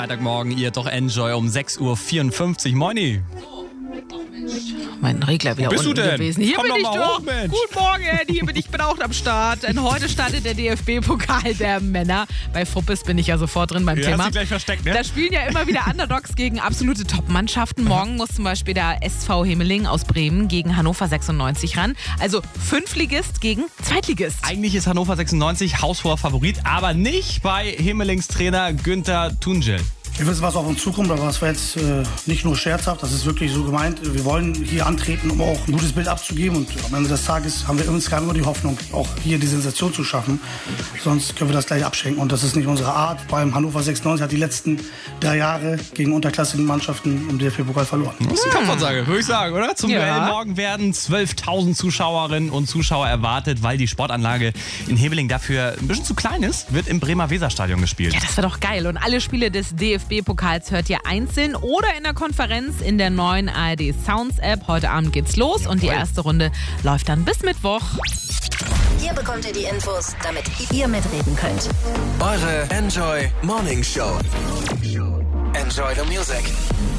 Freitagmorgen, ihr doch Enjoy um 6.54 Uhr. Moini. Mein Regler wieder Bist unten du denn? gewesen. Hier Komm bin doch ich mal doch. hoch, Mensch. Guten Morgen, hier bin ich bin auch am Start. Denn heute startet der DFB-Pokal der Männer. Bei Fuppes bin ich ja sofort drin beim Hast Thema. dich gleich versteckt, ne? Da spielen ja immer wieder Underdogs gegen absolute Top-Mannschaften. Morgen muss zum Beispiel der SV Himmeling aus Bremen gegen Hannover 96 ran. Also Fünftligist gegen Zweitligist. Eigentlich ist Hannover 96 haushoher Favorit, aber nicht bei Himmelings Trainer Günther Tuncel. Wir wissen, was auf uns zukommt, aber das war jetzt nicht nur scherzhaft, das ist wirklich so gemeint. Wir wollen hier antreten, um auch ein gutes Bild abzugeben und am Ende des Tages haben wir insgesamt immer die Hoffnung, auch hier die Sensation zu schaffen. Sonst können wir das gleich abschenken und das ist nicht unsere Art. Vor allem Hannover 96 hat die letzten 3 Jahre gegen unterklassige Mannschaften im DFB-Pokal verloren. Das ist eine Kampfansage, würde ich sagen, oder? Zum Ja. Duell morgen werden 12.000 Zuschauerinnen und Zuschauer erwartet, weil die Sportanlage in Heveling dafür ein bisschen zu klein ist, wird im Bremer Weserstadion gespielt. Ja, das wäre doch geil. Und alle Spiele des DFB-Pokals hört ihr einzeln oder in der Konferenz in der neuen ARD Sounds App. Heute Abend geht's los und die erste Runde läuft dann bis Mittwoch. Hier bekommt ihr die Infos, damit ihr mitreden könnt. Eure Enjoy Morning Show. Enjoy the music.